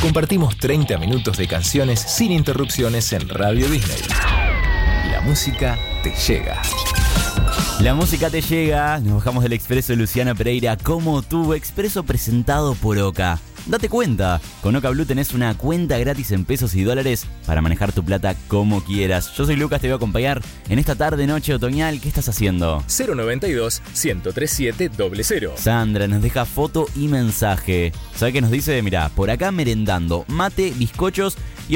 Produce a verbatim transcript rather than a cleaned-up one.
Compartimos treinta minutos de canciones sin interrupciones en Radio Disney. La música te llega. La música te llega. Nos bajamos del Expreso de Luciana Pereira como tu Expreso presentado por Oca. Date cuenta, con Oca Blue tenés una cuenta gratis en pesos y dólares para manejar tu plata como quieras. Yo soy Lucas, te voy a acompañar en esta tarde noche otoñal. ¿Qué estás haciendo? cero noventa y dos, ciento treinta y siete, cero cero. Sandra nos deja foto y mensaje. ¿Sabe qué nos dice? Mirá, por acá merendando, mate, bizcochos y